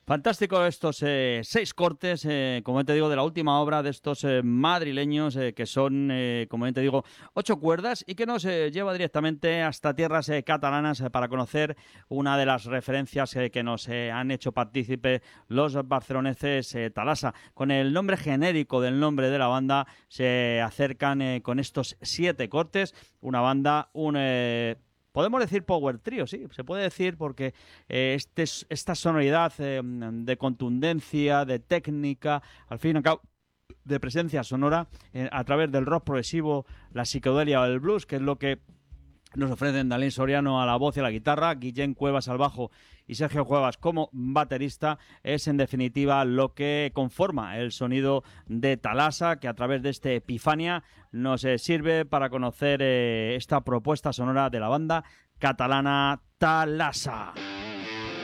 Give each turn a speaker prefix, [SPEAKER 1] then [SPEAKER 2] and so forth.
[SPEAKER 1] Fantástico estos 6 cortes, como te digo, de la última obra de estos madrileños, que son, como te digo, 8 cuerdas y que nos lleva directamente hasta tierras catalanas para conocer una de las referencias que nos han hecho partícipe los barceloneses Thalassa. Con el nombre genérico del nombre de la banda se acercan con estos 7 cortes, una banda, podemos decir power trio, sí, se puede decir porque esta sonoridad de contundencia, de técnica, al fin y al cabo, de presencia sonora a través del rock progresivo, la psicodelia o el blues, que es lo que nos ofrecen Dalín Soriano a la voz y a la guitarra, Guillén Cuevas al bajo y Sergio Cuevas como baterista, es en definitiva lo que conforma el sonido de Thalassa, que a través de este Epifania nos sirve para conocer esta propuesta sonora de la banda catalana Thalassa.